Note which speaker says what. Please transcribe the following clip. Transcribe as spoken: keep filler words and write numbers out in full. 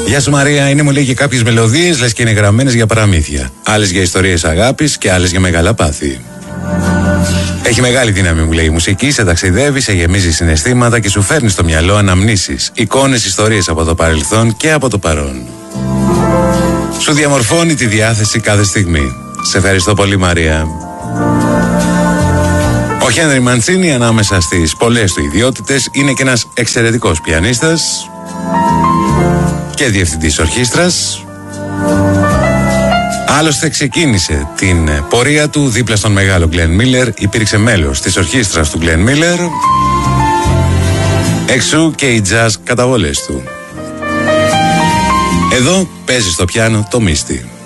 Speaker 1: Γεια σου Μαρία, είναι μου λέει και κάποιες μελωδίες λες και είναι γραμμένες για παραμύθια. Άλλες για ιστορίες αγάπης και άλλες για μεγάλα πάθη. Έχει μεγάλη δύναμη, μου λέει, η μουσική, σε ταξιδεύει, σε γεμίζει συναισθήματα και σου φέρνει στο μυαλό αναμνήσεις, εικόνες, ιστορίες από το παρελθόν και από το παρόν. Σου διαμορφώνει τη διάθεση κάθε στιγμή. Σε ευχαριστώ πολύ Μαρία. Ο Χένρι Μαντσίνι, ανάμεσα στις πολλές του ιδιότητες, είναι και ένας εξαιρετικός πιανίστας και διευθυντής ορχήστρας. Άλλωστε ξεκίνησε την πορεία του δίπλα στον μεγάλο Γκλεν Μίλερ, υπήρξε μέλος της ορχήστρας του Γκλεν Μίλερ, εξού και οι jazz καταβολές του. Εδώ παίζει στο πιάνο το Μίστη.